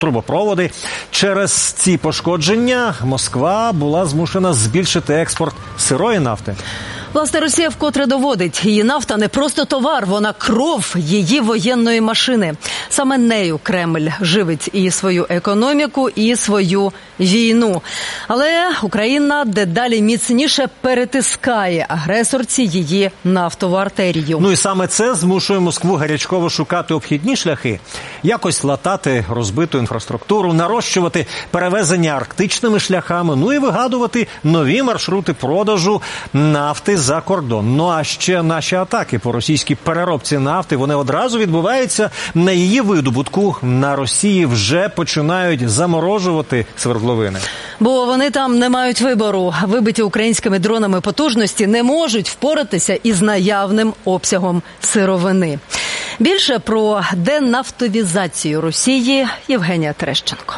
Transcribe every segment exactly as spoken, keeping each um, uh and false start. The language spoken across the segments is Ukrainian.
трубопроводи. Через ці пошкодження Москва була змушена збільшити експорт сирої нафти. Власне, Росія вкотре доводить, її нафта не просто товар, вона кров її воєнної машини. Саме нею Кремль живить і свою економіку, і свою війну. Але Україна дедалі міцніше перетискає агресорці її нафтову артерію. Ну і саме це змушує Москву гарячково шукати обхідні шляхи, якось латати розбиту інфраструктуру, нарощувати перевезення арктичними шляхами, ну і вигадувати нові маршрути продажу нафти за кордон. Ну а ще наші атаки по російській переробці нафти, вони одразу відбуваються на її видобутку. На Росії вже починають заморожувати свердловини. Бо вони там не мають вибору. Вибиті українськими дронами потужності не можуть впоратися із наявним обсягом сировини. Більше про денафтовізацію Росії Євгенія Терещенко.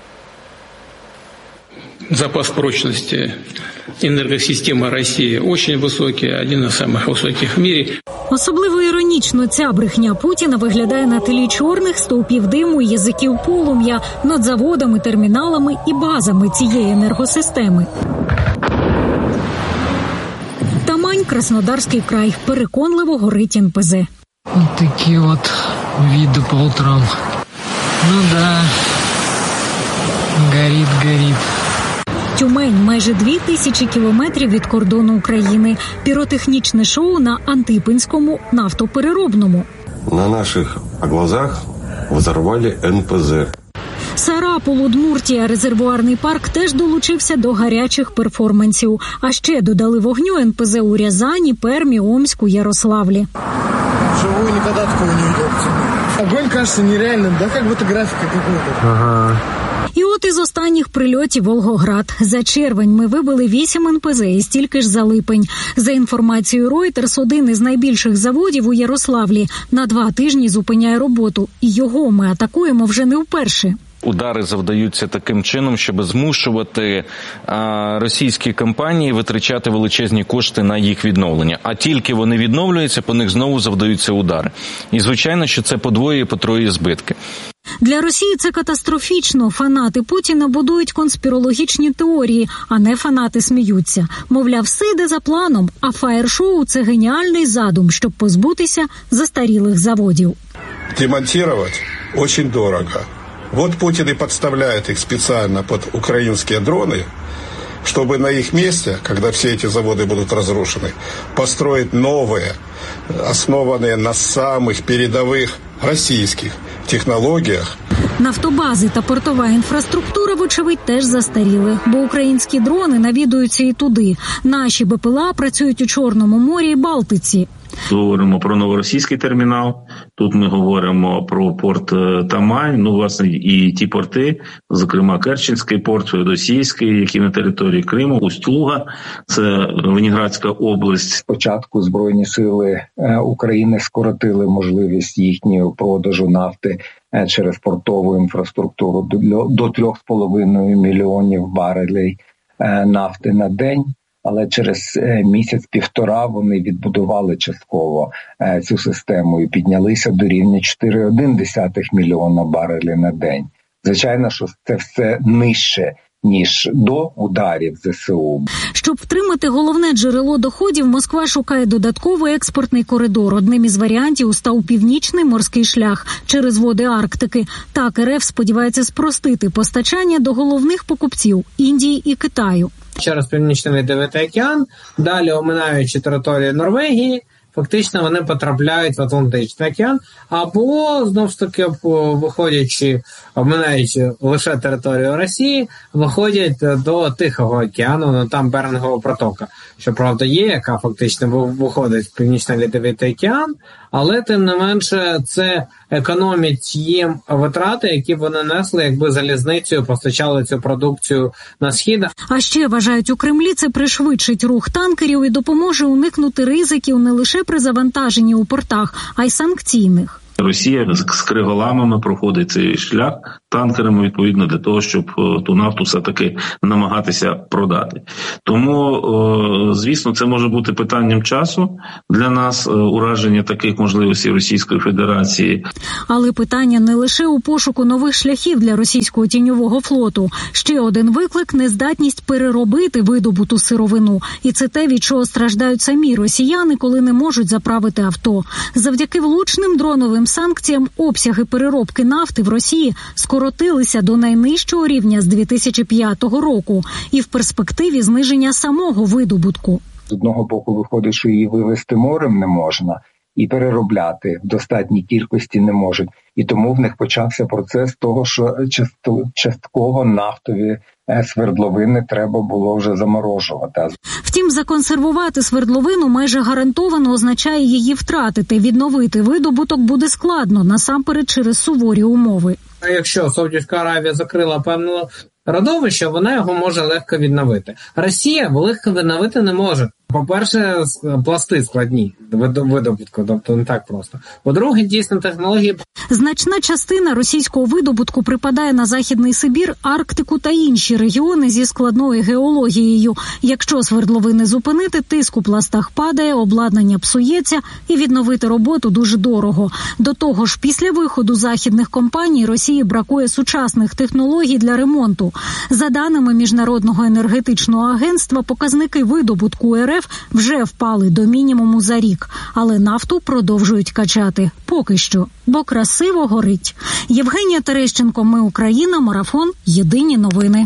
Запас прочности энергосистемы России очень высокий, один из самых высоких в мире. Особливо іронічно ця брехня Путіна виглядає на тлі чорних стовпів диму і язиків полум'я над заводами, терміналами і базами цієї енергосистеми. Тамань, Краснодарський край. Переконливо горить ен пе зет. Вот такие вот виды по утрам. Ну да, горит, горит. Тюмень – майже дві тисячі кілометрів від кордону України. Піротехнічне шоу на Антипинському нафтопереробному. На наших глазах взорвали ен пе зет. Сарапул, Удмуртія, резервуарний парк теж долучився до гарячих перформансів. А ще додали вогню ен пе зет у Рязані, Пермі, Омську, Ярославлі. Живую никогда такого не видел. Огонь кажется нереальным, да, как будто графика какой-то. Ага. І от із останніх прильотів Волгоград. За червень ми вибили вісім ен пе зет і стільки ж за липень. За інформацією Reuters, один із найбільших заводів у Ярославлі на два тижні зупиняє роботу. І його ми атакуємо вже не вперше. Удари завдаються таким чином, щоб змушувати а, російські компанії витрачати величезні кошти на їх відновлення. А тільки вони відновлюються, по них знову завдаються удари. І, звичайно, що це подвоює, потроює збитки. Для Росії це катастрофічно. Фанати Путіна будують конспірологічні теорії, а не фанати сміються. Мовляв, все йде за планом, а фаєр-шоу – це геніальний задум, щоб позбутися застарілих заводів. Демонтировать очень дорого. Вот Путин и подставляет их специально под украинские дроны, чтобы на их месте, когда все эти заводы будут разрушены, построить новые, основанные на самых передовых российских технологіях. Нафтобази та портова інфраструктура, вочевидь, теж застаріли, бо українські дрони навідуються і туди. Наші бе пе ел а працюють у Чорному морі і Балтиці. Тут говоримо про новоросійський термінал, тут ми говоримо про порт Тамань, ну, власне, і ті порти, зокрема Керченський порт, Феодосійський, які на території Криму, Усть-Луга, це Ленінградська область. Спочатку Збройні сили України скоротили можливість їхнього продажу нафти через портову інфраструктуру до трьох з половиною мільйонів барелей нафти на день. Але через місяць-півтора вони відбудували частково цю систему і піднялися до рівня чотири цілих одна десята мільйона барелів на день. Звичайно, що це все нижче, ніж до ударів зе се у. Щоб втримати головне джерело доходів, Москва шукає додатковий експортний коридор. Одним із варіантів став північний морський шлях через води Арктики. Так ер еф сподівається спростити постачання до головних покупців – Індії і Китаю. Через Північний Ледовитий океан, далі оминаючи територію Норвегії, фактично вони потрапляють в Атлантичний океан, або, знову ж таки, виходячи, оминаючи лише територію Росії, виходять до Тихого океану, ну там Берингова протока, що, правда, є, яка фактично виходить в Північний Ледовитий океан, але, тим не менше, це економить їм витрати, які вони несли, якби залізницею постачали цю продукцію на схід. А ще, вважають у Кремлі, це пришвидшить рух танкерів і допоможе уникнути ризиків не лише при завантаженні у портах, а й санкційних. Росія з криголамами проходить цей шлях танкерами, відповідно, для того, щоб ту нафту все-таки намагатися продати. Тому, звісно, це може бути питанням часу для нас, ураження таких можливостей Російської Федерації. Але питання не лише у пошуку нових шляхів для російського тіньового флоту. Ще один виклик – нездатність переробити видобуту сировину. І це те, від чого страждають самі росіяни, коли не можуть заправити авто. Завдяки влучним дроновим санкціям обсяги переробки нафти в Росії скоротилися до найнижчого рівня з дві тисячі п'ятого року. І в перспективі зниження самого видобутку. З одного боку виходить, що її вивезти морем не можна, і переробляти в достатній кількості не можуть. І тому в них почався процес того, що частково нафтові свердловини треба було вже заморожувати. Втім, законсервувати свердловину майже гарантовано означає її втратити. Відновити видобуток буде складно, насамперед через суворі умови. А якщо Саудівська Аравія закрила певне родовище, вона його може легко відновити. Росія легко відновити не може. По-перше, пласти складні видобутку, тобто не так просто. По-друге, дійсно, технології... Значна частина російського видобутку припадає на Західний Сибір, Арктику та інші регіони зі складною геологією. Якщо свердловини зупинити, тиск у пластах падає, обладнання псується і відновити роботу дуже дорого. До того ж, після виходу західних компаній Росії бракує сучасних технологій для ремонту. За даними Міжнародного енергетичного агентства, показники видобутку РФ вже впали до мінімуму за рік, але нафту продовжують качати. Поки що, бо красиво горить. Євгенія Терещенко, Ми Україна, Марафон, Єдині новини.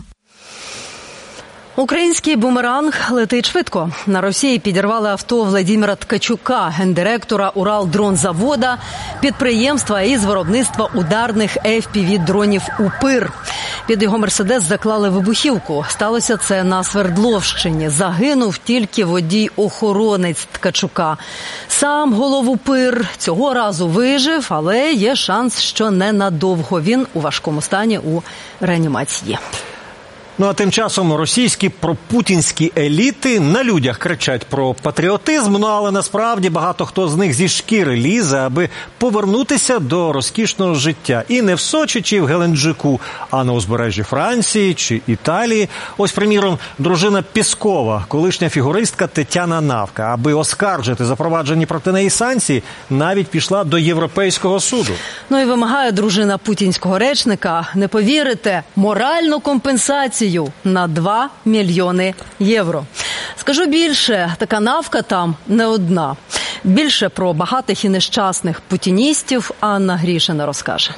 Український бумеранг летить швидко. На Росії підірвали авто Владимира Ткачука, гендиректора Уралдронзавода, підприємства із виробництва ударних еф пі ві-дронів «Упир». Під його «Мерседес» заклали вибухівку. Сталося це на Свердловщині. Загинув тільки водій-охоронець Ткачука. Сам голов «Упир» цього разу вижив, але є шанс, що ненадовго. Він у важкому стані у реанімації. Ну а тим часом російські пропутінські еліти на людях кричать про патріотизм, ну але насправді багато хто з них зі шкіри лізе, аби повернутися до розкішного життя. І не в Сочі чи в Геленджику, а на узбережжі Франції чи Італії. Ось, приміром, дружина Пєскова, колишня фігуристка Тетяна Навка, аби оскаржити запроваджені проти неї санкції, навіть пішла до Європейського суду. Ну і вимагає дружина путінського речника, не повірите, моральну компенсацію на два мільйони євро. Скажу більше, така Навка там не одна. Більше про багатих і нещасних путіністів Анна Грішина розкаже.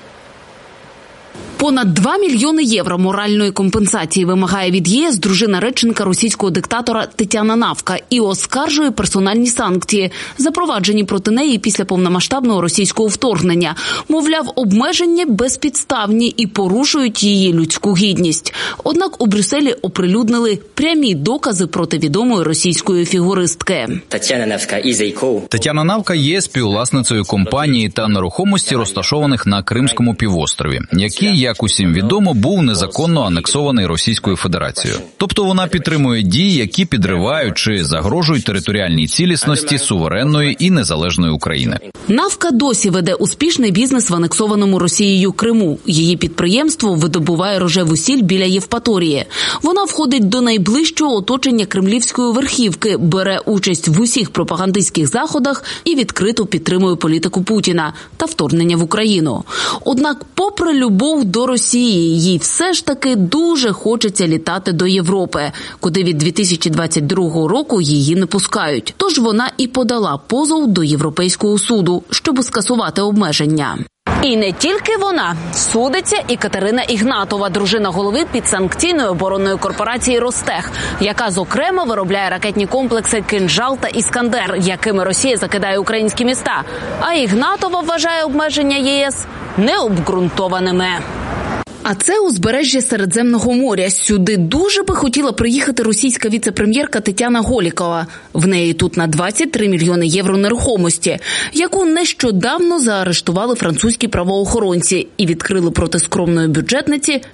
Понад два мільйони євро моральної компенсації вимагає від ЄС дружина речника російського диктатора Тетяна Навка і оскаржує персональні санкції, запроваджені проти неї після повномасштабного російського вторгнення. Мовляв, обмеження безпідставні і порушують її людську гідність. Однак у Брюсселі оприлюднили прямі докази проти відомої російської фігуристки. Тетяна Навка є співвласницею компанії та нерухомості, розташованих на Кримському півострові, які, як усім відомо, був незаконно анексований Російською Федерацією. Тобто вона підтримує дії, які підривають чи загрожують територіальній цілісності суверенної і незалежної України. Навка досі веде успішний бізнес в анексованому Росією Криму. Її підприємство видобуває рожеву сіль біля Євпаторії. Вона входить до найближчого оточення кремлівської верхівки, бере участь в усіх пропагандистських заходах і відкрито підтримує політику Путіна та вторгнення в Україну. Однак, попри любов до Росії, їй все ж таки дуже хочеться літати до Європи, куди від дві тисячі двадцять другого року її не пускають. Тож вона і подала позов до Європейського суду, щоб скасувати обмеження. І не тільки вона. Судиться і Катерина Ігнатова, дружина голови підсанкційної оборонної корпорації «Ростех», яка, зокрема, виробляє ракетні комплекси «Кинжал» та «Іскандер», якими Росія закидає українські міста. А Ігнатова вважає обмеження ЄС необґрунтованими. А це узбережжя Середземного моря. Сюди дуже би хотіла приїхати російська віце-прем'єрка Тетяна Голікова. В неї тут на двадцять три мільйони євро нерухомості, яку нещодавно заарештували французькі правоохоронці і відкрили проти скромної бюджетниці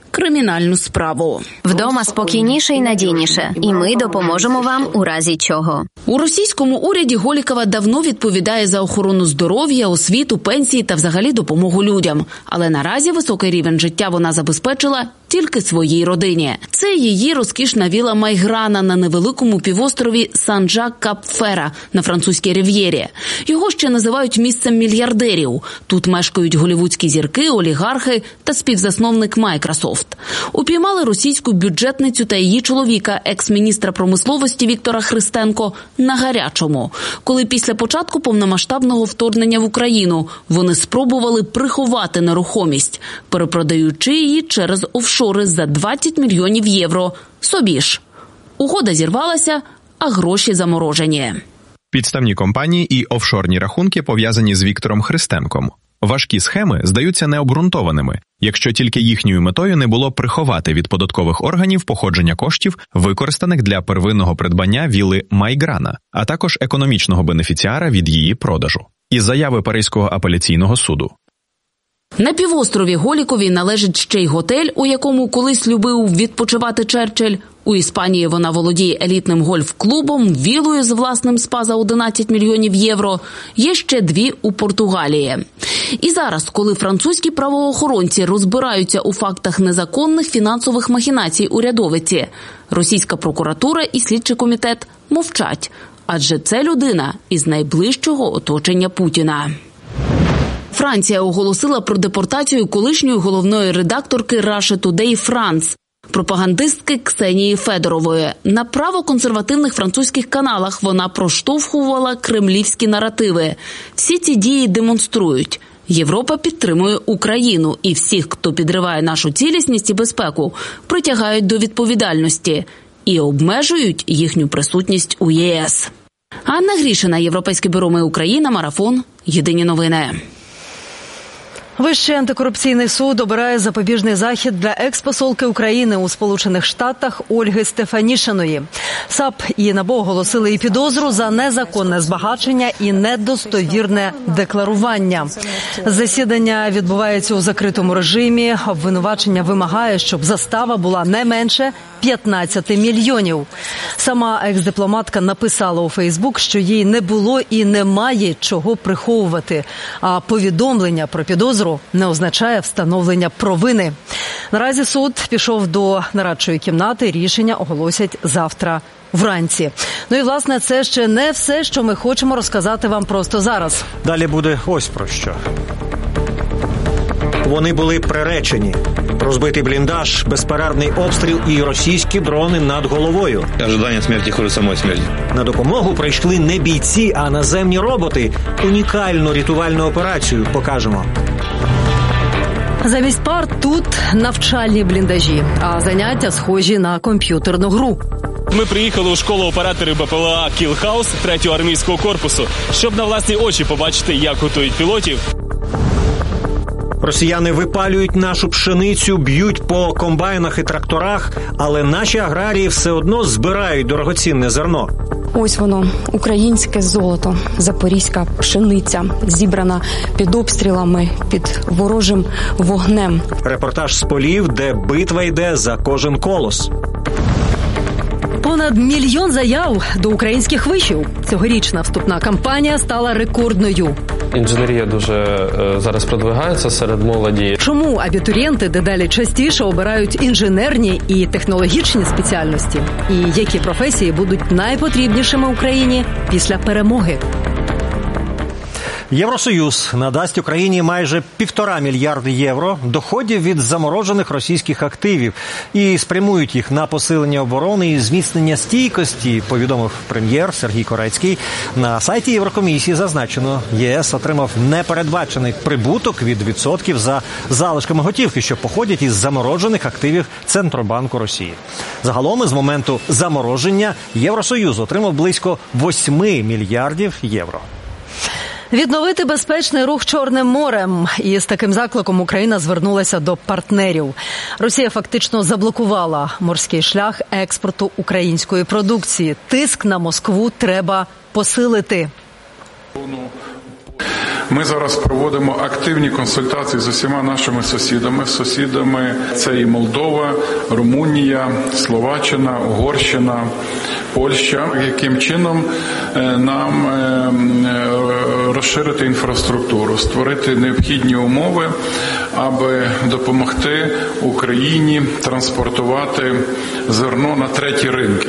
кримінальну справу. Вдома спокійніше і надійніше, і ми допоможемо вам у разі чого. У російському уряді Голікова давно відповідає за охорону здоров'я, освіту, пенсії та взагалі допомогу людям. Але наразі високий рівень життя вона забезпечила тільки своїй родині. Це її розкішна віла Майграна на невеликому півострові Сан-Жак-Кап-Фера на французькій рив'єрі. Його ще називають місцем мільярдерів. Тут мешкають голівудські зірки, олігархи та співзасновник Microsoft. Упіймали російську бюджетницю та її чоловіка, екс-міністра промисловості Віктора Христенко, на гарячому, коли після початку повномасштабного вторгнення в Україну вони спробували приховати нерухомість, перепродаючи її через офшори за двадцять мільйонів євро. Собі ж. Угода зірвалася, а гроші заморожені. Підставні компанії і офшорні рахунки пов'язані з Віктором Христенком. Важкі схеми здаються необґрунтованими, якщо тільки їхньою метою не було приховати від податкових органів походження коштів, використаних для первинного придбання вілли Майграна, а також економічного бенефіціара від її продажу. Із заяви Паризького апеляційного суду. На півострові Голіковій належить ще й готель, у якому колись любив відпочивати Черчилль. У Іспанії вона володіє елітним гольф-клубом, вілою з власним спа за одинадцять мільйонів євро. Є ще дві у Португалії. І зараз, коли французькі правоохоронці розбираються у фактах незаконних фінансових махінацій урядовиці, російська прокуратура і слідчий комітет мовчать. Адже це людина із найближчого оточення Путіна. Франція оголосила про депортацію колишньої головної редакторки Russia Today France, пропагандистки Ксенії Федорової. На правоконсервативних французьких каналах вона проштовхувала кремлівські наративи. Всі ці дії демонструють: Європа підтримує Україну, і всіх, хто підриває нашу цілісність і безпеку, притягають до відповідальності і обмежують їхню присутність у ЄС. Анна Грішина, Європейське бюро «Ми Україна», Марафон, Єдині новини. Вищий антикорупційний суд обирає запобіжний захід для експосолки України у Сполучених Штатах Ольги Стефанішиної. САП і НАБУ оголосили її підозру за незаконне збагачення і недостовірне декларування. Засідання відбувається у закритому режимі. Обвинувачення вимагає, щоб застава була не менше п'ятнадцять мільйонів. Сама екс-дипломатка написала у Фейсбук, що їй не було і немає чого приховувати, а повідомлення про підозру не означає встановлення провини. Наразі суд пішов до нарадчої кімнати, рішення оголосять завтра вранці. Ну і, власне, це ще не все, що ми хочемо розказати вам просто зараз. Далі буде ось про що. Вони були приречені. Розбитий бліндаж, безперервний обстріл і російські дрони над головою. Ожидання смерті хуже самої смерті. На допомогу прийшли не бійці, а наземні роботи. Унікальну рятувальну операцію покажемо. Замість пар тут навчальні бліндажі, а заняття схожі на комп'ютерну гру. Ми приїхали у школу операторів БПЛА «Кілхаус» третього армійського корпусу, щоб на власні очі побачити, як готують пілотів. Росіяни випалюють нашу пшеницю, б'ють по комбайнах і тракторах, але наші аграрії все одно збирають дорогоцінне зерно. Ось воно, українське золото, запорізька пшениця, зібрана під обстрілами, під ворожим вогнем. Репортаж з полів, де битва йде за кожен колос. Понад мільйон заяв до українських вишів. Цьогорічна вступна кампанія стала рекордною. Інженерія дуже е, зараз продвигається серед молоді. Чому абітурієнти дедалі частіше обирають інженерні і технологічні спеціальності? І які професії будуть найпотрібнішими Україні після перемоги? Євросоюз надасть Україні майже півтора мільярди євро доходів від заморожених російських активів і спрямують їх на посилення оборони і зміцнення стійкості, повідомив прем'єр Сергій Корецький. На сайті Єврокомісії зазначено, ЄС отримав непередбачений прибуток від відсотків за залишками готівки, що походять із заморожених активів Центробанку Росії. Загалом із моменту замороження Євросоюз отримав близько восьми мільярдів євро. Відновити безпечний рух Чорним морем. І з таким закликом Україна звернулася до партнерів. Росія фактично заблокувала морський шлях експорту української продукції. Тиск на Москву треба посилити. Ми зараз проводимо активні консультації з усіма нашими сусідами. Сусідами це і Молдова, Румунія, Словаччина, Угорщина, Польща. Яким чином нам розширити інфраструктуру, створити необхідні умови, аби допомогти Україні транспортувати зерно на треті ринки.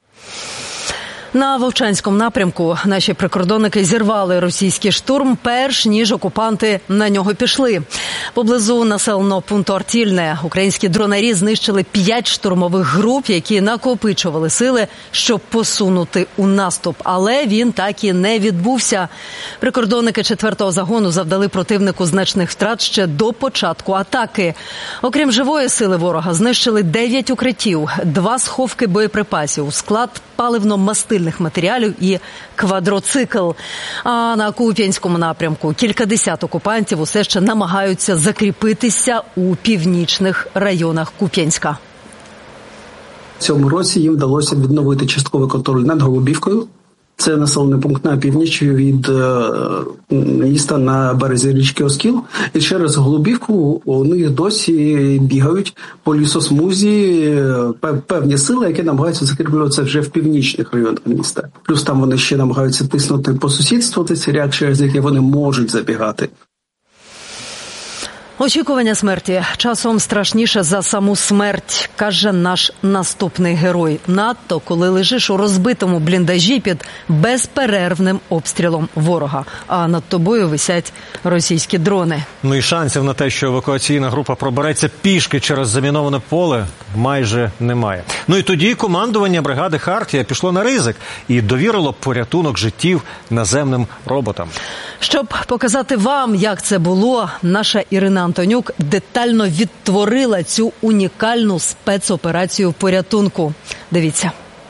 На Вовчанському напрямку наші прикордонники зірвали російський штурм, перш ніж окупанти на нього пішли. Поблизу населеного пункту Артільне українські дронарі знищили п'ять штурмових груп, які накопичували сили, щоб посунути у наступ. Але він так і не відбувся. Прикордонники четвертого загону завдали противнику значних втрат ще до початку атаки. Окрім живої сили ворога, знищили дев'ять укриттів, два сховки боєприпасів, склад паливно-мастильних матеріалів і квадроцикл. А на Куп'янському напрямку кількадесят окупантів усе ще намагаються закріпитися у північних районах Куп'янська. В цьому році їм вдалося відновити частковий контроль над Голубівкою. Це населений пункт на північ від міста на березі річки Оскіл. І через Голубівку у них досі бігають по лісосмузі певні сили, які намагаються закріплюватися вже в північних районах міста. Плюс там вони ще намагаються тиснути по сусідству ці ряд, через які вони можуть забігати. Очікування смерті часом страшніше за саму смерть, каже наш наступний герой. Надто, коли лежиш у розбитому бліндажі під безперервним обстрілом ворога, а над тобою висять російські дрони. Ну і шансів на те, що евакуаційна група пробереться пішки через заміноване поле, майже немає. Ну і тоді командування бригади «Хартія» пішло на ризик і довірило порятунок життів наземним роботам. Щоб показати вам, як це було, наша Ірина Антонюк детально відтворила цю унікальну спецоперацію порятунку. Дивіться.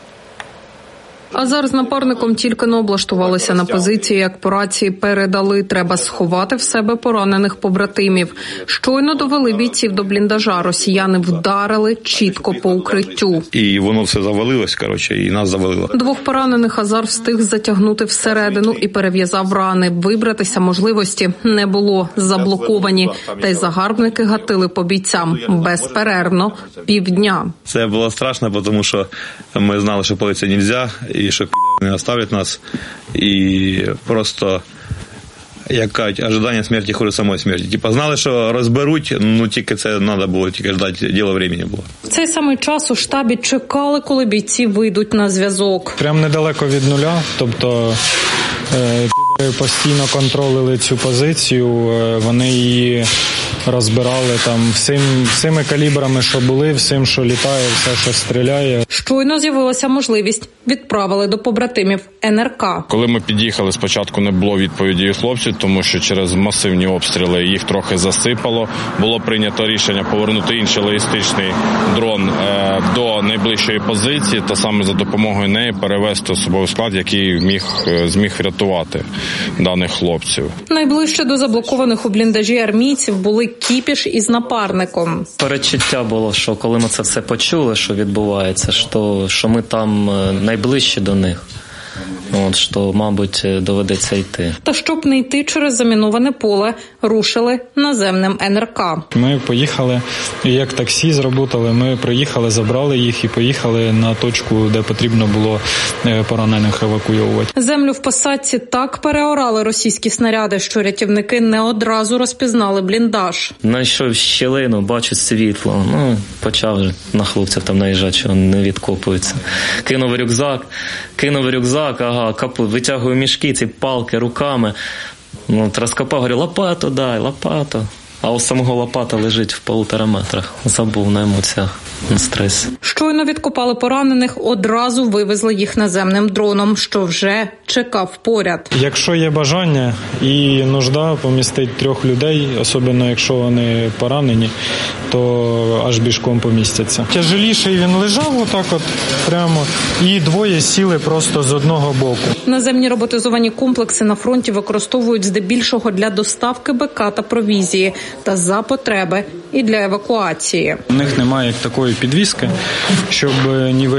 Азар з напарником тільки не облаштувалися на позиції, як по рації передали. Треба сховати в себе поранених побратимів. Щойно довели бійців до бліндажа. Росіяни вдарили чітко по укриттю. І воно все завалилось, коротше, і нас завалило. Двох поранених Азар встиг затягнути всередину і перев'язав рани. Вибратися можливості не було. Заблоковані. Та й загарбники гатили по бійцям. Безперервно. Півдня. Це було страшно, тому що ми знали, що полиці не можна. І що не оставлять нас, і просто, як кажуть, ожидання смерті хуже самої смерті. Типа знали, що розберуть, ну тільки це треба було, тільки ждати, діло времени було. В цей самий час у штабі чекали, коли бійці вийдуть на зв'язок. Прям недалеко від нуля, тобто е, постійно контролили цю позицію, вони її розбирали там всім, всіми калібрами, що були, всім, що літає, все, що стріляє. Щойно з'явилася можливість. Відправили до побратимів ен ер ка. Коли ми під'їхали, спочатку не було відповіді від хлопців, тому що через масивні обстріли їх трохи засипало. Було прийнято рішення повернути інший логістичний дрон е, до найближчої позиції та саме за допомогою неї перевести особовий склад, який міг, зміг врятувати даних хлопців. Найближче до заблокованих у бліндажі армійців були Кіпіш із напарником. Передчуття було, що коли ми це все почули, що відбувається, що, що ми там найближче до них. От, що, мабуть, доведеться йти. Та щоб не йти через заміноване поле, рушили наземним ен ер ка. Ми поїхали, як таксі зработали, ми приїхали, забрали їх і поїхали на точку, де потрібно було поранених евакуювати. Землю в посадці так переорали російські снаряди, що рятівники не одразу розпізнали бліндаж. Знайшов щілину, бачу світло. Ну, почав на хлопців там наїжджати, що не відкопуються. Кинув рюкзак, кинув рюкзак, ага, капу, витягую мішки, ці палки руками. Ну, розкопав, говорю, лопату дай, лопату. А у самого лопата лежить в полутора метрах. Забув на емоціях, на стресі. Щойно відкопали поранених, одразу вивезли їх наземним дроном, що вже чекав поряд. Якщо є бажання і нужда помістити трьох людей, особливо якщо вони поранені, то аж бішком помістяться. Тяжеліший він лежав отак от прямо, і двоє сіли просто з одного боку. Наземні роботизовані комплекси на фронті використовують здебільшого для доставки БК та провізії, та за потреби і для евакуації. У них немає як такої підвіски, щоб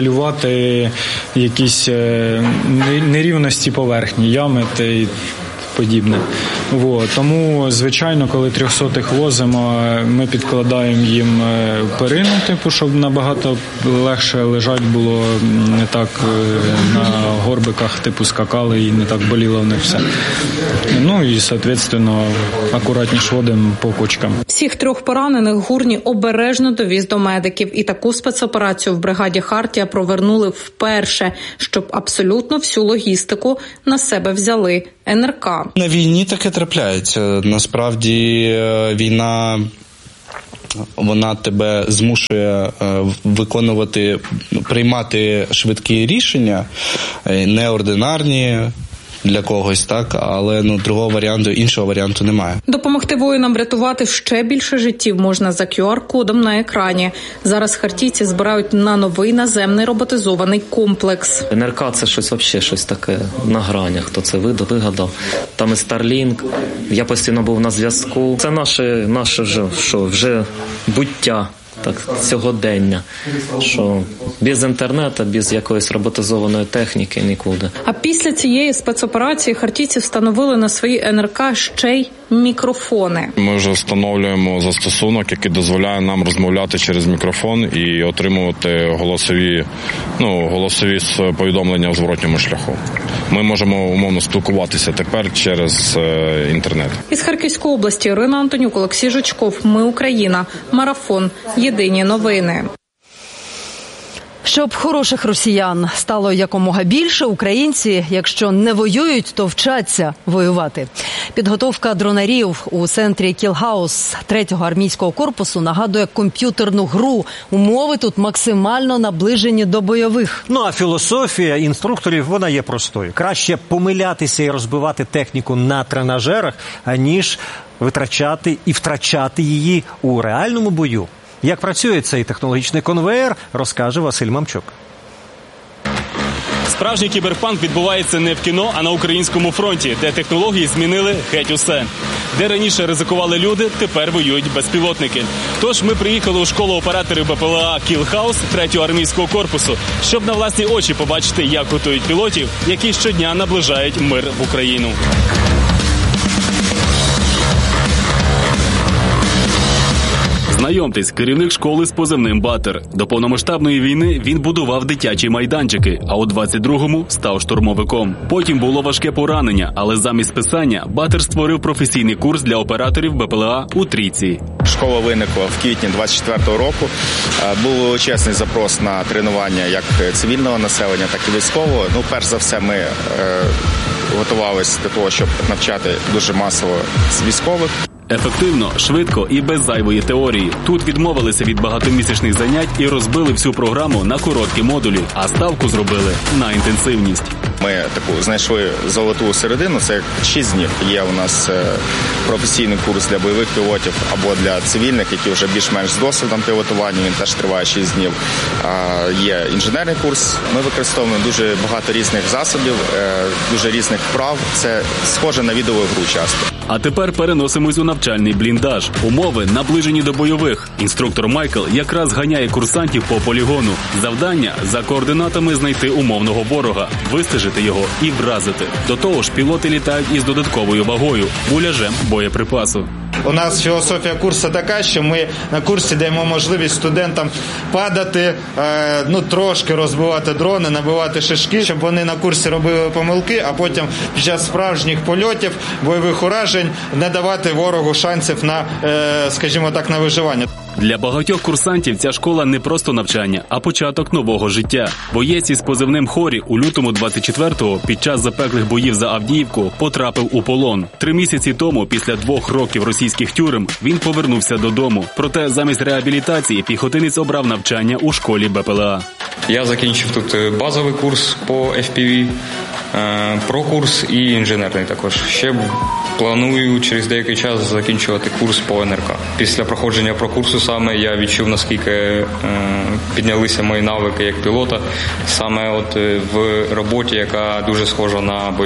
нівелювати якісь нерівності поверхні, ями та подібне. Вот. Тому, звичайно, коли трьохсотих возимо, ми підкладаємо їм перину, типу, щоб набагато легше лежати було, не так на горбиках типу скакали і не так боліло в них все. Ну і, соответственно, акуратніше водимо по кочкам. Всіх трьох поранених Гурні обережно довіз до медиків. І таку спецоперацію в бригаді «Хартія» провернули вперше, щоб абсолютно всю логістику на себе взяли ен ер ка. На війні таке трапляється. Насправді війна, вона тебе змушує виконувати, приймати швидкі рішення, неординарні для когось, так, але ну другого варіанту, іншого варіанту немає. Допомогти воїнам врятувати ще більше життів можна за кю ар-кодом на екрані. Зараз хартійці збирають на новий наземний роботизований комплекс. ен ер ка – це щось взагалі, щось таке на гранях, хто це вигадав. Там і Starlink, я постійно був на зв'язку. Це наше, наше вже, що, вже буття. Так, сьогодення, що без інтернету, без якоїсь роботизованої техніки нікуди. А після цієї спецоперації хартійці встановили на свої ен ер ка ще й мікрофони. Ми вже встановлюємо застосунок, який дозволяє нам розмовляти через мікрофон і отримувати голосові, ну, голосові повідомлення в зворотньому шляху. Ми можемо умовно спілкуватися тепер через е, інтернет. Із Харківської області Ірина Антонюк, Олексій Жучков. Ми Україна. Марафон. Єдині новини. Щоб хороших росіян стало якомога більше, українці, якщо не воюють, то вчаться воювати. Підготовка дронарів у центрі Кілхаус третього армійського корпусу нагадує комп'ютерну гру. Умови тут максимально наближені до бойових. Ну а філософія інструкторів, вона є простою. Краще помилятися і розбивати техніку на тренажерах, аніж витрачати і втрачати її у реальному бою. Як працює цей технологічний конвеєр, розкаже Василь Мамчук. Справжній кіберпанк відбувається не в кіно, а на українському фронті, де технології змінили геть усе. Де раніше ризикували люди, тепер воюють безпілотники. Тож ми приїхали у школу операторів Бе Пе Еле А «Кілхаус» третього армійського корпусу, щоб на власні очі побачити, як готують пілотів, які щодня наближають мир в Україну. Знайомтесь, керівник школи з позивним «Батер». До повномасштабної війни він будував дитячі майданчики, а у двадцять другому став штурмовиком. Потім було важке поранення, але замість писання Батер створив професійний курс для операторів Бе Пе Еле А у Трійці. Школа виникла в квітні двадцять четвертого року. Був величезний запрос на тренування як цивільного населення, так і військового. Ну, перш за все, ми е, готувалися до того, щоб навчати дуже масово військових. Ефективно, швидко і без зайвої теорії. Тут відмовилися від багатомісячних занять і розбили всю програму на короткі модулі, а ставку зробили на інтенсивність. Ми таку знайшли золоту середину, це шість днів. Є у нас професійний курс для бойових пілотів або для цивільних, які вже більш-менш з досвідом пілотування, він теж триває шість днів. Є інженерний курс, ми використовуємо дуже багато різних засобів, дуже різних вправ, це схоже на відеоігру часто. А тепер переносимось у навчальний бліндаж. Умови наближені до бойових. Інструктор Майкл якраз ганяє курсантів по полігону. Завдання – за координатами знайти умовного ворога, вистежити його і вразити. До того ж, пілоти літають із додатковою вагою – муляжем боєприпасу. У нас філософія курсу така, що ми на курсі даємо можливість студентам падати, е, ну трошки розбивати дрони, набивати шишки, щоб вони на курсі робили помилки, а потім під час справжніх польотів, бойових уражень не давати ворогу шансів на, е, скажімо так, на виживання. Для багатьох курсантів ця школа не просто навчання, а початок нового життя. Боєць із позивним Хорі у лютому двадцять четвертого під час запеклих боїв за Авдіївку потрапив у полон. Три місяці тому, після двох років російських тюрем, він повернувся додому. Проте замість реабілітації піхотинець обрав навчання у школі Бе Пе Еле А. Я закінчив тут базовий курс по еф пі ві, прокурс і інженерний також. Ще планую через деякий час закінчувати курс по ен ер ка. Після проходження прокурсу саме я відчув, наскільки піднялися мої навики як пілота, саме от в роботі, яка дуже схожа на бойову.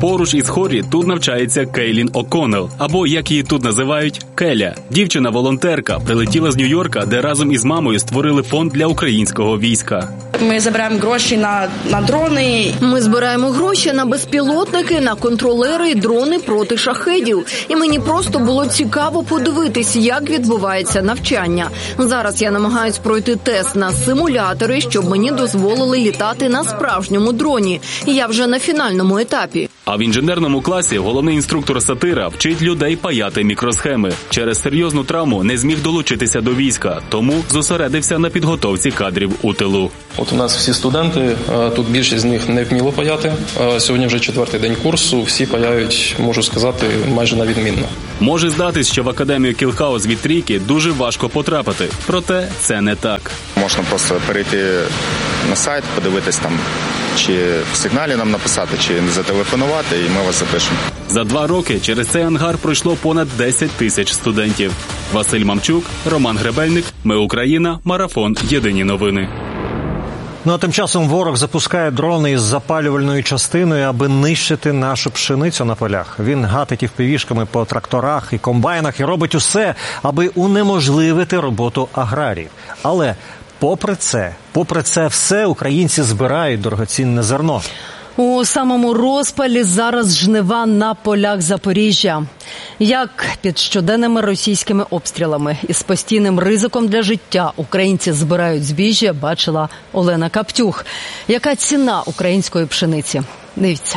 Поруч із Хорі тут навчається Кейлін О'Коннелл, або, як її тут називають, Келя. Дівчина-волонтерка прилетіла з Нью-Йорка, де разом із мамою створили фонд для українського війська. Ми збираємо гроші на, на дрони. Ми збираємо гроші на безпілотники, на контролери і дрони проти шахедів. І мені просто було цікаво подивитись, як відбувається навчання. Зараз я намагаюсь пройти тест на симулятори, щоб мені дозволили літати на справжньому дроні. І я вже на фінальному етапі. А в інженерному класі головний інструктор Сатира вчить людей паяти мікросхеми. Через серйозну травму не зміг долучитися до війська, тому зосередився на підготовці кадрів у тилу. От у нас всі студенти, тут більшість з них не вміло паяти. Сьогодні вже четвертий день курсу, всі паяють, можу сказати, майже на відмінно. Може здатись, що в Академію Кілхаус від трійки дуже важко потрапити. Проте це не так. Можна просто перейти на сайт, подивитись там, чи в сигналі нам написати, чи зателефонувати, і ми вас запишемо. За два роки через цей ангар пройшло понад десять тисяч студентів. Василь Мамчук, Роман Гребельник, Ми Україна, Марафон, Єдині новини. Ну а тим часом ворог запускає дрони із запалювальною частиною, аби нищити нашу пшеницю на полях. Він гатить івпівішками по тракторах і комбайнах і робить усе, аби унеможливити роботу аграріїв. Але попри це, попри це все, українці збирають дорогоцінне зерно. У самому розпалі зараз жнива на полях Запоріжжя. Як під щоденними російськими обстрілами і з постійним ризиком для життя українці збирають збіжжя, бачила Олена Каптюх. Яка ціна української пшениці? Дивіться.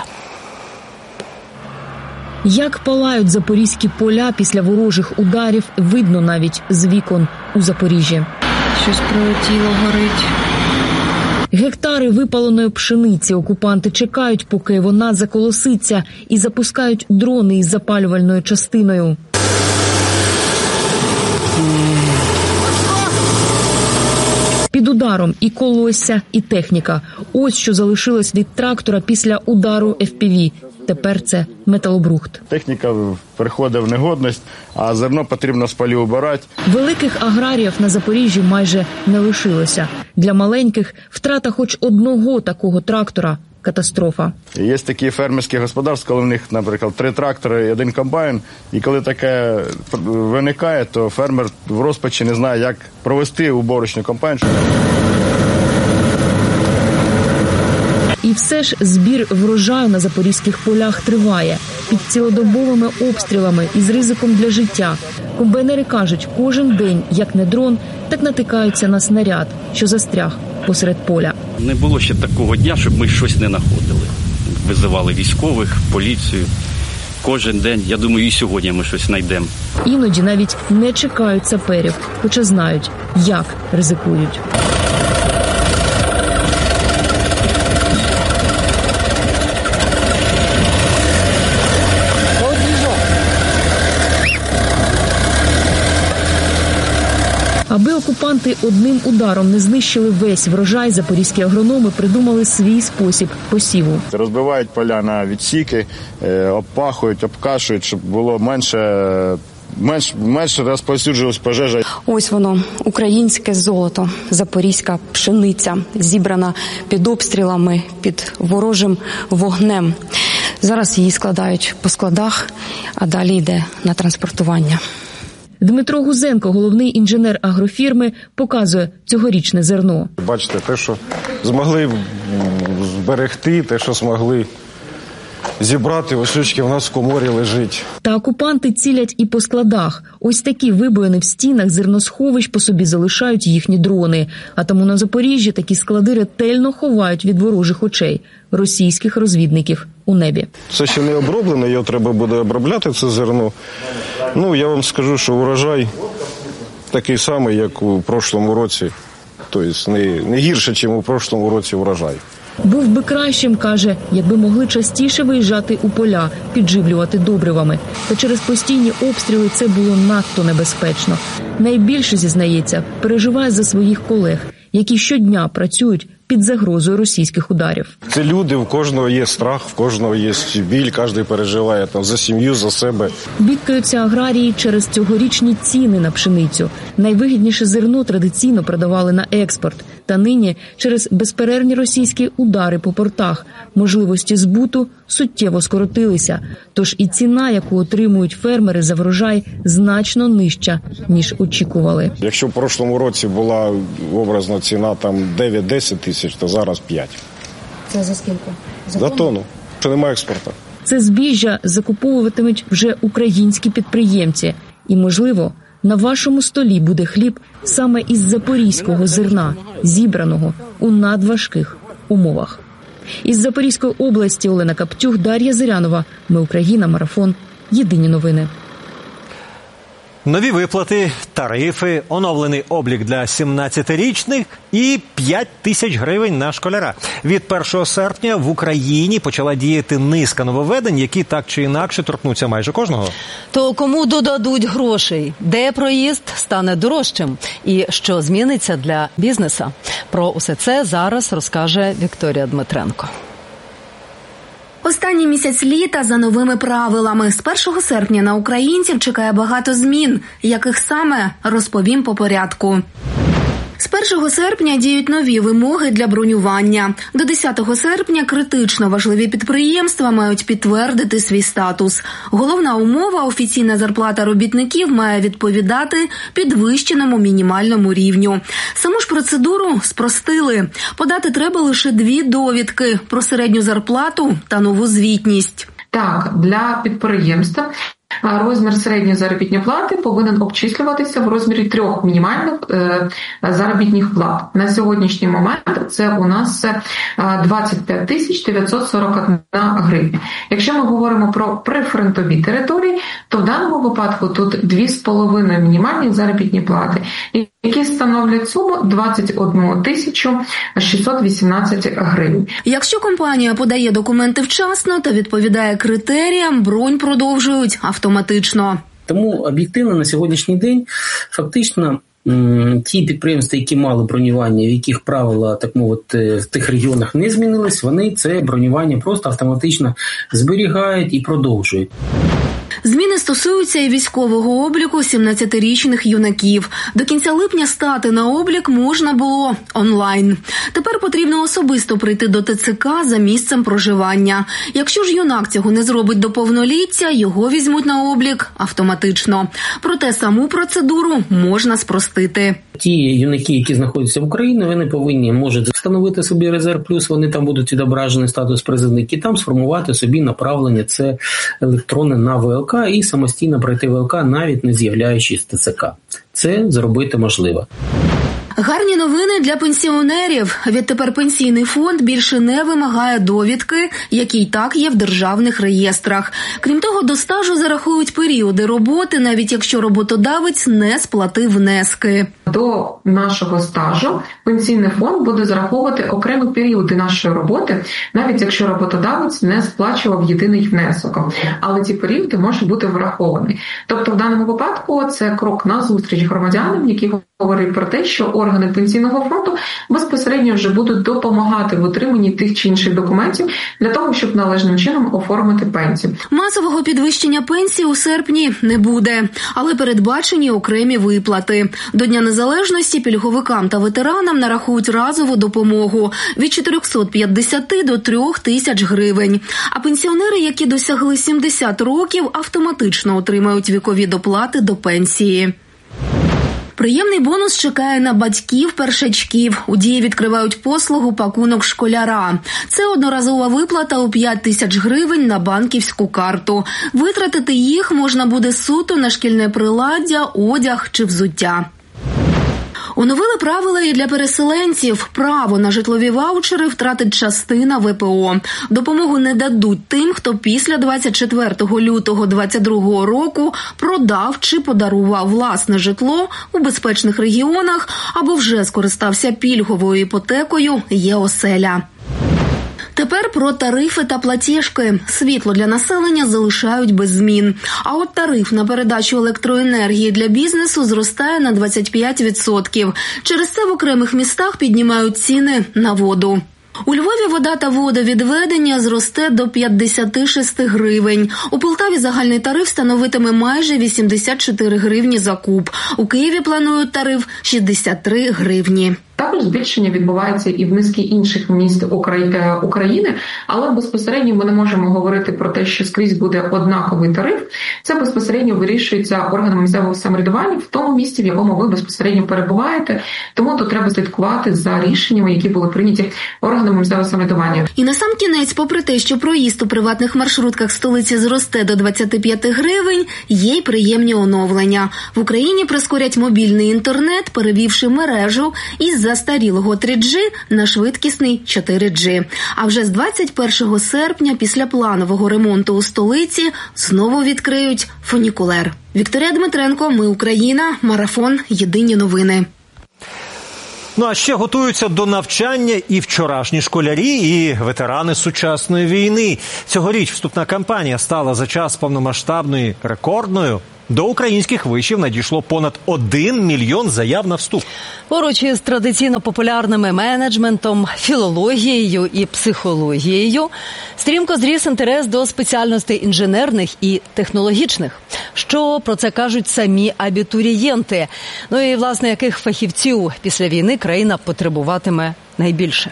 Як палають запорізькі поля після ворожих ударів, видно навіть з вікон у Запоріжжі. Щось прилетіло, горить. Гектари випаленої пшениці окупанти чекають, поки вона заколоситься, і запускають дрони із запалювальною частиною. Під ударом і колосся, і техніка. Ось що залишилось від трактора після удару еф пі ві. Тепер це металобрухт. Техніка приходить в негодність, а зерно потрібно з полів убирати. Великих аграріїв на Запоріжжі майже не лишилося. Для маленьких втрата хоч одного такого трактора – катастрофа. Є такі фермерські господарства, коли в них, наприклад, три трактори і один комбайн. І коли таке виникає, то фермер в розпачі не знає, як провести уборочну кампанію. І все ж збір врожаю на запорізьких полях триває. Під цілодобовими обстрілами і з ризиком для життя. Комбайнери кажуть, кожен день, як не дрон, так натикаються на снаряд, що застряг посеред поля. Не було ще такого дня, щоб ми щось не знаходили. Визивали військових, поліцію. Кожен день, я думаю, і сьогодні ми щось знайдемо. Іноді навіть не чекають саперів, хоча знають, як ризикують. Аби окупанти одним ударом не знищили весь врожай, запорізькі агрономи придумали свій спосіб посіву. Розбивають поля на відсіки, обпахують, обкашують, щоб було менше, менш, менше розповсюджувалась пожежа. Ось воно, українське золото, запорізька пшениця, зібрана під обстрілами, під ворожим вогнем. Зараз її складають по складах, а далі йде на транспортування. Дмитро Гузенко, головний інженер агрофірми, показує цьогорічне зерно. Бачите, те, що змогли зберегти, те, що змогли зібрати, ось у нас в коморі лежить. Та окупанти цілять і по складах. Ось такі вибоїни в стінах зерносховищ по собі залишають їхні дрони. А тому на Запоріжжі такі склади ретельно ховають від ворожих очей російських розвідників у небі. Це ще не оброблено, його треба буде обробляти, це зерно. Ну, я вам скажу, що урожай такий самий, як у прошлому році. Тобто не, не гірше, ніж у прошлому році урожай. Був би кращим, каже, якби могли частіше виїжджати у поля, підживлювати добривами. Та через постійні обстріли це було надто небезпечно. Найбільше, зізнається, переживає за своїх колег, які щодня працюють під загрозою російських ударів. Це люди, в кожного є страх, в кожного є біль, кожен переживає там за сім'ю, за себе. Бідкаються аграрії через цьогорічні ціни на пшеницю. Найвигідніше зерно традиційно продавали на експорт. Та нині через безперервні російські удари по портах можливості збуту суттєво скоротилися. Тож і ціна, яку отримують фермери за врожай, значно нижча, ніж очікували. Якщо в прошлому році була образна ціна там дев'ять-десять тисяч, то зараз п'ять. Це за скільки? За, за тонну. Що немає експорту. Це збіжжя закуповуватимуть вже українські підприємці. І, можливо, на вашому столі буде хліб саме із запорізького зерна, зібраного у надважких умовах. Із Запорізької області Олена Каптюх, Дар'я Зирянова. Ми Україна. Марафон. Єдині новини. Нові виплати, тарифи, оновлений облік для сімнадцятирічних і п'ять тисяч гривень на школяра. Від першого серпня в Україні почала діяти низка нововведень, які так чи інакше торкнуться майже кожного. То кому додадуть грошей? Де проїзд стане дорожчим? І що зміниться для бізнеса? Про усе це зараз розкаже Вікторія Дмитренко. Останній місяць літа за новими правилами. З першого серпня на українців чекає багато змін. Яких саме, розповім по порядку. З першого серпня діють нові вимоги для бронювання. До десятого серпня критично важливі підприємства мають підтвердити свій статус. Головна умова – офіційна зарплата робітників має відповідати підвищеному мінімальному рівню. Саму ж процедуру спростили. Подати треба лише дві довідки – про середню зарплату та нову звітність. Так, для підприємств розмір середньої заробітної плати повинен обчислюватися в розмірі трьох мінімальних е, заробітних плат. На сьогоднішній момент це у нас двадцять п'ять тисяч дев'ятсот сорок одна гривня. Якщо ми говоримо про прифронтові території, то в даному випадку тут дві з половиною мінімальні заробітні плати, які становлять суму двадцять одну тисячу шістсот вісімнадцять гривень. Якщо компанія подає документи вчасно та відповідає критеріям, бронь продовжують автоматично. Тому об'єктивно на сьогоднішній день фактично ті підприємства, які мали бронювання, в яких правила, так мовити, в тих регіонах не змінились, вони це бронювання просто автоматично зберігають і продовжують. Зміни стосуються і військового обліку сімнадцятирічних юнаків. До кінця липня стати на облік можна було онлайн. Тепер потрібно особисто прийти до ТЦК за місцем проживання. Якщо ж юнак цього не зробить до повноліття, його візьмуть на облік автоматично. Проте саму процедуру можна спростити. Ті юнаки, які знаходяться в Україні, вони повинні можуть встановити собі резерв плюс, вони там будуть відображені статус призовники, там сформувати собі направлення, це електронне на ВЛК, і самостійно пройти ВЛК, навіть не з'являючись в ТЦК. Це зробити можливо. Гарні новини для пенсіонерів. Відтепер пенсійний фонд більше не вимагає довідки, які й так є в державних реєстрах. Крім того, до стажу зарахують періоди роботи, навіть якщо роботодавець не сплатив внески. До нашого стажу пенсійний фонд буде зараховувати окремі періоди нашої роботи, навіть якщо роботодавець не сплачував єдиний внесок. Але ці періоди можуть бути враховані. Тобто в даному випадку це крок на зустріч громадянам, які говорять про те, що органи пенсійного фонду безпосередньо вже будуть допомагати в отриманні тих чи інших документів для того, щоб належним чином оформити пенсію. Масового підвищення пенсії у серпні не буде, але передбачені окремі виплати. До Дня Незалежності пільговикам та ветеранам нарахують разову допомогу від чотирьохсот п'ятдесяти до трьох тисяч гривень. А пенсіонери, які досягли сімдесят років, автоматично отримають вікові доплати до пенсії. Приємний бонус чекає на батьків-першачків. У Дії відкривають послугу «Пакунок школяра». Це одноразова виплата у п'ять тисяч гривень на банківську карту. Витратити їх можна буде суто на шкільне приладдя, одяг чи взуття. Оновили правила і для переселенців. Право на житлові ваучери втратить частина ВПО. Допомогу не дадуть тим, хто після двадцять четвертого лютого двадцять другого року продав чи подарував власне житло у безпечних регіонах або вже скористався пільговою іпотекою «Є оселя». Тепер Тепер про тарифи та платіжки. Світло для населення залишають без змін. А от тариф на передачу електроенергії для бізнесу зростає на двадцять п'ять відсотків. Через це в окремих містах піднімають ціни на воду. У Львові вода та водовідведення зросте до п'ятдесят шість гривень. У Полтаві загальний тариф становитиме майже вісімдесят чотири гривні за куб. У Києві планують тариф шістдесят три гривні. Також збільшення відбувається і в низки інших міст України, але безпосередньо ми не можемо говорити про те, що скрізь буде однаковий тариф. Це безпосередньо вирішується органами місцевого самоврядування в тому місці, в якому ви безпосередньо перебуваєте. Тому тут треба слідкувати за рішеннями, які були прийняті органами місцевого самоврядування. І на сам кінець, попри те, що проїзд у приватних маршрутках столиці зросте до двадцять п'ять гривень, є й приємні оновлення. В Україні прискорять мобільний інтернет, перевівши мережу із застарілого три джі на швидкісний чотири джі. А вже з двадцять першого серпня, після планового ремонту у столиці, знову відкриють фунікулер. Вікторія Дмитренко, Ми Україна, Марафон, Єдині новини. Ну а ще готуються до навчання і вчорашні школярі, і ветерани сучасної війни. Цьогоріч вступна кампанія стала за час повномасштабної рекордною. До українських вишів надійшло понад один мільйон заяв на вступ. Поруч із традиційно популярними менеджментом, філологією і психологією стрімко зріс інтерес до спеціальностей інженерних і технологічних. Що про це кажуть самі абітурієнти? Ну і, власне, яких фахівців після війни країна потребуватиме найбільше?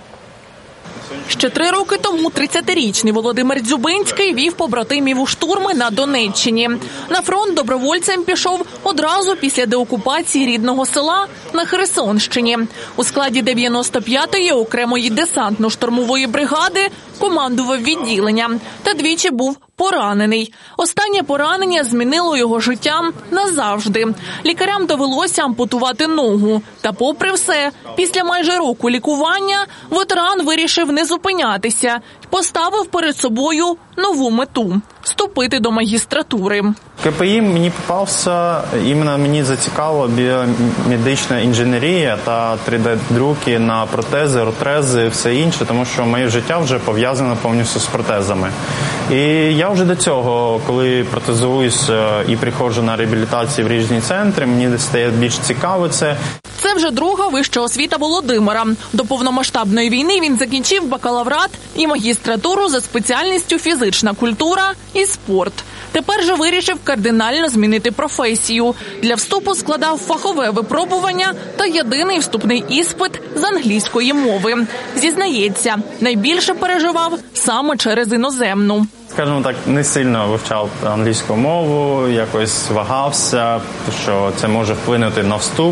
Ще три роки тому тридцятирічний Володимир Дзюбинський вів побратимів у штурми на Донеччині. На фронт добровольцем пішов одразу після деокупації рідного села на Херсонщині. У складі дев'яносто п'ятої окремої десантно-штурмової бригади командував відділенням та двічі був поранений. Останнє поранення змінило його життя назавжди. Лікарям довелося ампутувати ногу. Та попри все, після майже року лікування ветеран вирішив не зупинятися і поставив перед собою нову мету – вступити до магістратури. КПІ мені попався, іменно мені зацікавила біомедична інженерія та три де-друки на протези, ортези, все інше, тому що моє життя вже пов'язане повністю з протезами. І я вже до цього, коли протезуюсь і приходжу на реабілітацію в різні центри, мені стає більш цікаво це. Це вже друга вища освіта Володимира. До повномасштабної війни він закінчив бакалаврат і магістратуру за спеціальністю фізична культура і спорт. Тепер же вирішив кардинально змінити професію. Для вступу складав фахове випробування та єдиний вступний іспит з англійської мови. Зізнається, найбільше переживав саме через іноземну. Скажімо так, не сильно вивчав англійську мову, якось вагався, що це може вплинути на вступ.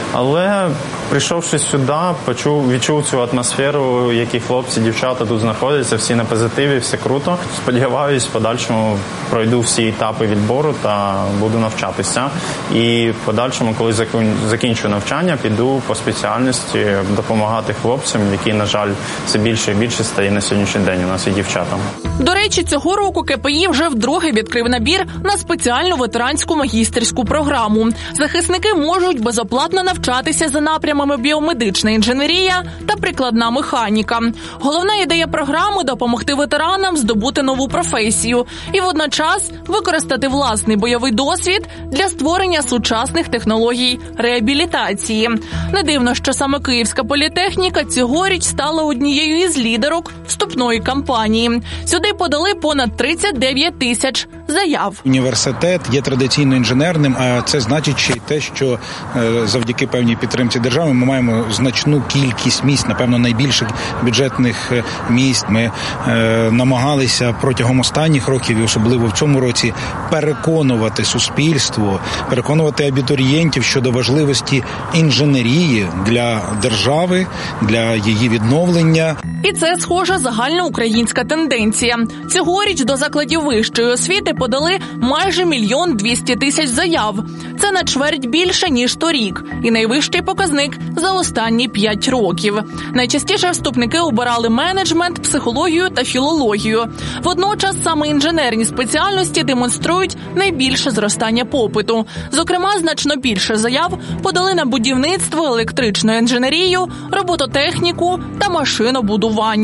Але прийшовши сюди, почув, відчув цю атмосферу, які хлопці, дівчата тут знаходяться, всі на позитиві, все круто. Сподіваюсь, в подальшому пройду всі етапи відбору та буду навчатися. І в подальшому, коли закінчу навчання, піду по спеціальності допомагати хлопцям, які, на жаль, все більше і більше стає на сьогоднішній день у нас і дівчатам. До речі, цього року КПІ вже вдруге відкрив набір на спеціальну ветеранську магістерську програму. Захисники можуть безоплатно навчатися за напрямами біомедична інженерія та прикладна механіка. Головна ідея програми – допомогти ветеранам здобути нову професію і водночас використати власний бойовий досвід для створення сучасних технологій реабілітації. Не дивно, що саме Київська політехніка цьогоріч стала однією із лідерок вступної кампанії. Сюди подали понад тридцять дев'ять тисяч заяв. Університет є традиційно інженерним, а це значить ще й те, що завдяки певній підтримці держави ми маємо значну кількість місць, напевно, найбільших бюджетних місць. Ми е, намагалися протягом останніх років, і особливо в цьому році, переконувати суспільство, переконувати абітурієнтів щодо важливості інженерії для держави, для її відновлення. І це, схоже, загальноукраїнська тенденція. Цьогоріч до закладів вищої освіти подали майже мільйон двісті тисяч заяв. Це на чверть більше, ніж торік. І найвищий показник за останні п'ять років. Найчастіше вступники обирали менеджмент, психологію та філологію. Водночас саме інженерні спеціальності демонструють найбільше зростання попиту. Зокрема, значно більше заяв подали на будівництво, електричну інженерію, робототехніку та машинобудування.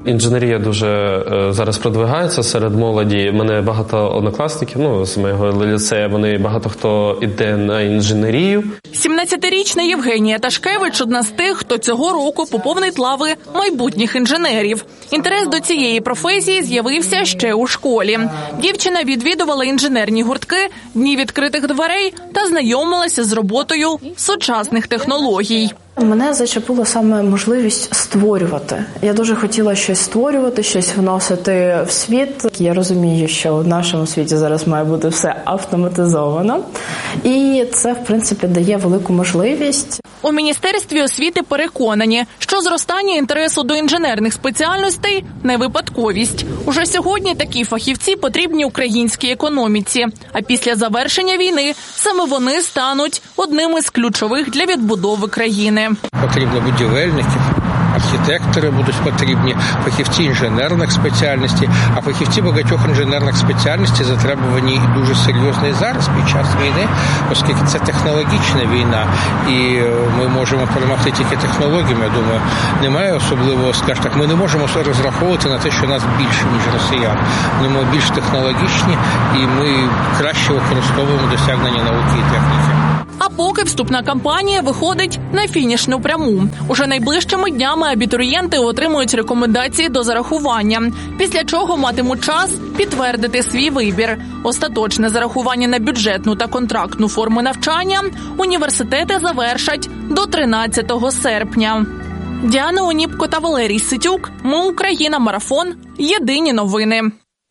Інженерія дуже е, зараз продвигається серед молоді. У мене багато однокласників, ну, з моєго ліцею, вони багато хто йде на інженерію. сімнадцятирічна Євгенія Ташкевич – одна з тих, хто цього року поповнить лави майбутніх інженерів. Інтерес до цієї професії з'явився ще у школі. Дівчина відвідувала інженерні гуртки, дні відкритих дверей та знайомилася з роботою сучасних технологій. Мене зачепила саме можливість створювати. Я дуже хотіла щось створювати, щось вносити в світ. Я розумію, що в нашому світі зараз має бути все автоматизовано. І це, в принципі, дає велику можливість. У Міністерстві освіти переконані, що зростання інтересу до інженерних спеціальностей – не випадковість. Уже сьогодні такі фахівці потрібні українській економіці. А після завершення війни саме вони стануть одним із ключових для відбудови країни. Потрібно будівельників, архітектори будуть потрібні, фахівці інженерних спеціальностей, а фахівці багатьох інженерних спеціальностей затребувані і дуже серйозно і зараз під час війни, оскільки це технологічна війна, і ми можемо перемогти тільки технологіями. Я думаю, немає особливого, скажімо так, ми не можемо розраховувати на те, що нас більше, ніж росіян. Ми більш технологічні, і ми краще використовуємо досягнення науки і техніки. А поки вступна кампанія виходить на фінішну пряму. Уже найближчими днями абітурієнти отримують рекомендації до зарахування, після чого матимуть час підтвердити свій вибір. Остаточне зарахування на бюджетну та контрактну форми навчання університети завершать до тринадцятого серпня. Діана Оніпко та Валерій Ситюк. Ми Україна. Марафон. Єдині новини.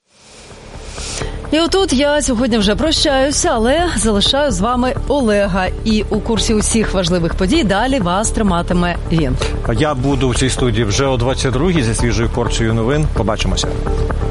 І отут я сьогодні вже прощаюся, але залишаю з вами Олега. І у курсі усіх важливих подій далі вас триматиме він. Я буду в цій студії вже о двадцять другій зі свіжою порцією новин. Побачимося.